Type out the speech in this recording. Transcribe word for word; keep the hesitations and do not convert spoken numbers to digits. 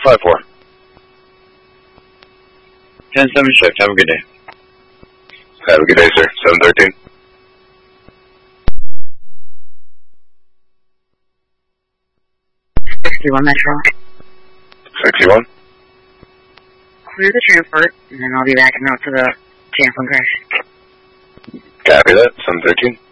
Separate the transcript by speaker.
Speaker 1: five four.
Speaker 2: ten seven shift. Have a good day.
Speaker 1: Have a good day, sir. seven thirteen.
Speaker 3: sixty-one Metro.
Speaker 1: sixty-one.
Speaker 3: Clear the transport, and then I'll be backing out to the Champlin crash.
Speaker 1: Copy that. seven thirteen.